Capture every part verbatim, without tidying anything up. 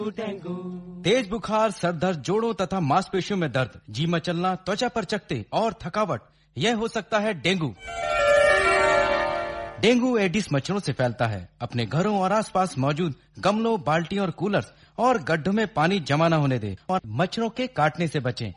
तेज बुखार, सर दर्द, जोड़ों तथा मांसपेशियों में दर्द, जी मचलना, त्वचा पर चकत्ते और थकावट, यह हो सकता है डेंगू। डेंगू एडिस मच्छरों से फैलता है। अपने घरों और आसपास मौजूद गमलों, बाल्टियों और कूलर्स और गड्ढों में पानी जमा न होने दें और मच्छरों के काटने से बचें।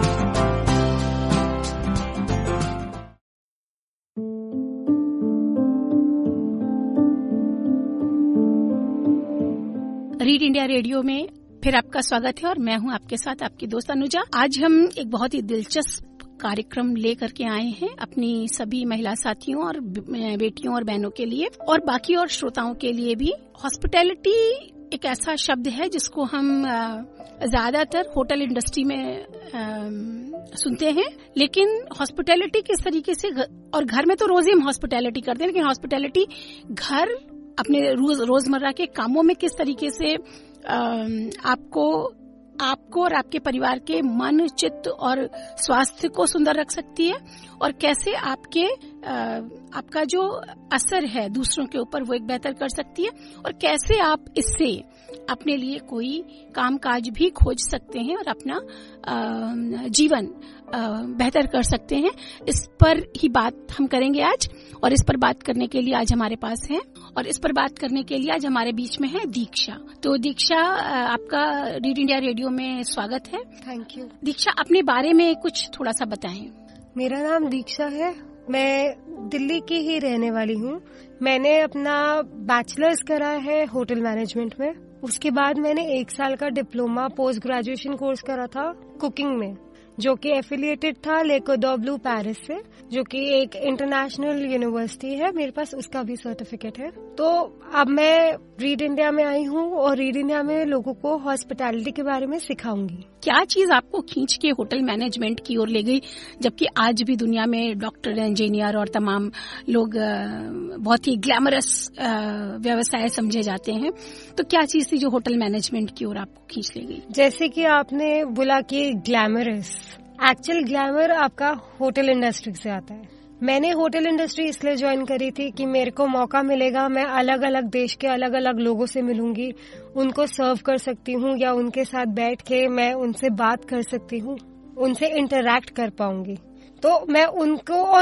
रीड इंडिया रेडियो में फिर आपका स्वागत है और मैं हूं आपके साथ आपकी दोस्त अनुजा। आज हम एक बहुत ही दिलचस्प कार्यक्रम लेकर के आए हैं अपनी सभी महिला साथियों और बेटियों और बहनों के लिए और बाकी और श्रोताओं के लिए भी। हॉस्पिटैलिटी एक ऐसा शब्द है जिसको हम ज्यादातर होटल इंडस्ट्री में आ, सुनते हैं, लेकिन हॉस्पिटैलिटी किस तरीके से, और घर में तो रोज ही हम हॉस्पिटैलिटी करते हैं, लेकिन हॉस्पिटैलिटी घर अपने रोज रोजमर्रा के कामों में किस तरीके से आ, आपको आपको और आपके परिवार के मन, चित्त और स्वास्थ्य को सुंदर रख सकती है और कैसे आपके आ, आपका जो असर है दूसरों के ऊपर वो एक बेहतर कर सकती है और कैसे आप इससे अपने लिए कोई कामकाज भी खोज सकते हैं और अपना आ, जीवन आ, बेहतर कर सकते हैं। इस पर ही बात हम करेंगे आज और इस पर बात करने के लिए आज हमारे पास है और इस पर बात करने के लिए आज हमारे बीच में है दीक्षा। तो दीक्षा, आपका रीड इंडिया रेडियो में स्वागत है। Thank you. दीक्षा, अपने बारे में कुछ थोड़ा सा बताएं। मेरा नाम दीक्षा है, मैं दिल्ली की ही रहने वाली हूँ। मैंने अपना बैचलर्स करा है होटल मैनेजमेंट में। उसके बाद मैंने एक साल का डिप्लोमा पोस्ट ग्रेजुएशन कोर्स करा था कुकिंग में, जो कि एफिलिएटेड था ले कॉर्डन ब्लू पेरिस से, जो कि एक इंटरनेशनल यूनिवर्सिटी है। मेरे पास उसका भी सर्टिफिकेट है। तो अब मैं रीड इंडिया में आई हूँ और रीड इंडिया में लोगों को हॉस्पिटैलिटी के बारे में सिखाऊंगी। क्या चीज आपको खींच के होटल मैनेजमेंट की ओर ले गई, जबकि आज भी दुनिया में डॉक्टर, इंजीनियर और तमाम लोग बहुत ही ग्लैमरस व्यवसाय समझे जाते हैं, तो क्या चीज थी जो होटल मैनेजमेंट की ओर आपको खींच ले गई? जैसे कि आपने बोला कि ग्लैमरस, एक्चुअल ग्लैमर आपका होटल इंडस्ट्री से आता है। मैंने होटल इंडस्ट्री इसलिए ज्वाइन करी थी कि मेरे को मौका मिलेगा, मैं अलग अलग देश के अलग अलग लोगों से मिलूंगी, उनको सर्व कर सकती हूँ या उनके साथ बैठ के मैं उनसे बात कर सकती हूँ, उनसे इंटरैक्ट कर पाऊंगी। तो मैं उनको और